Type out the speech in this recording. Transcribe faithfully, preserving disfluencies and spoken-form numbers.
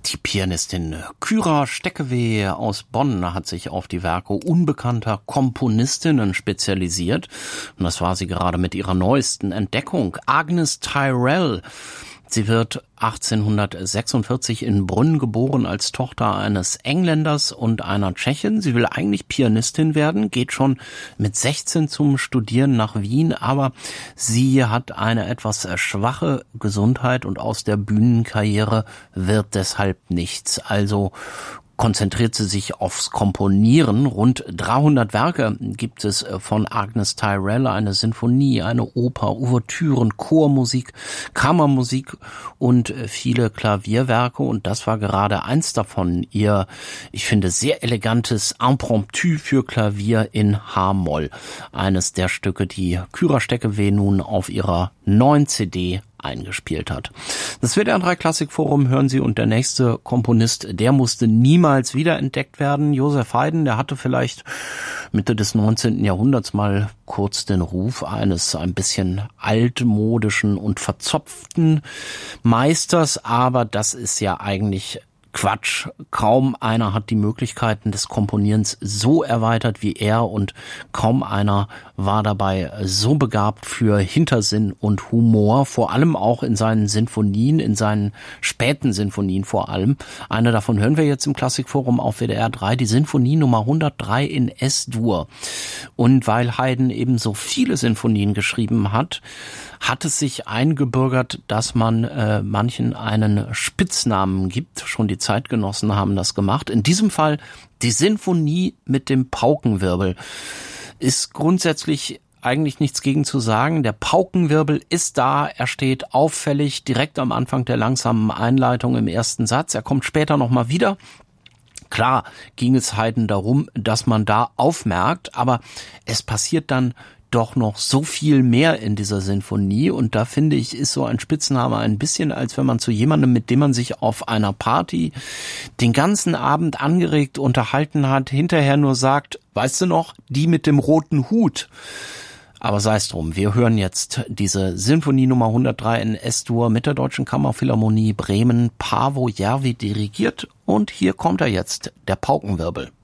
Die Pianistin Kyra Steckeweh aus Bonn hat sich auf die Werke unbekannter Komponistinnen spezialisiert. Und das war sie gerade mit ihrer neuesten Entdeckung, Agnes Tyrrell. Sie wird achtzehnhundertsechsundvierzig in Brünn geboren als Tochter eines Engländers und einer Tschechin. Sie will eigentlich Pianistin werden, geht schon mit sechzehn zum Studieren nach Wien, aber sie hat eine etwas schwache Gesundheit und aus der Bühnenkarriere wird deshalb nichts. Also konzentriert sie sich aufs Komponieren. Rund dreihundert Werke gibt es von Agnes Tyrrell, eine Sinfonie, eine Oper, Ouvertüren, Chormusik, Kammermusik und viele Klavierwerke. Und das war gerade eins davon, ihr, ich finde, sehr elegantes Impromptu für Klavier in H-Moll. Eines der Stücke, die Kyra Steckeweh nun auf ihrer neuen C D eingespielt hat. Das W D R drei Klassikforum hören Sie, und der nächste Komponist, der musste niemals wiederentdeckt werden. Joseph Haydn, der hatte vielleicht Mitte des neunzehnten Jahrhunderts mal kurz den Ruf eines ein bisschen altmodischen und verzopften Meisters, aber das ist ja eigentlich Quatsch. Kaum einer hat die Möglichkeiten des Komponierens so erweitert wie er, und kaum einer war dabei so begabt für Hintersinn und Humor, vor allem auch in seinen Sinfonien, in seinen späten Sinfonien vor allem. Eine davon hören wir jetzt im Klassikforum auf W D R drei, die Sinfonie Nummer hundertdrei in S-Dur. Und weil Haydn eben so viele Sinfonien geschrieben hat, hat es sich eingebürgert, dass man äh, manchen einen Spitznamen gibt. Schon die Zeitgenossen haben das gemacht. In diesem Fall die Sinfonie mit dem Paukenwirbel. Ist grundsätzlich eigentlich nichts gegen zu sagen. Der Paukenwirbel ist da, er steht auffällig direkt am Anfang der langsamen Einleitung im ersten Satz. Er kommt später nochmal wieder. Klar ging es Haydn darum, dass man da aufmerkt, aber es passiert dann doch noch so viel mehr in dieser Sinfonie, und da finde ich, ist so ein Spitzname ein bisschen, als wenn man zu jemandem, mit dem man sich auf einer Party den ganzen Abend angeregt unterhalten hat, hinterher nur sagt, weißt du noch, die mit dem roten Hut. Aber sei es drum, wir hören jetzt diese Sinfonie Nummer hundertdrei in S-Dur mit der Deutschen Kammerphilharmonie Bremen, Paavo Järvi dirigiert, und hier kommt er jetzt, der Paukenwirbel.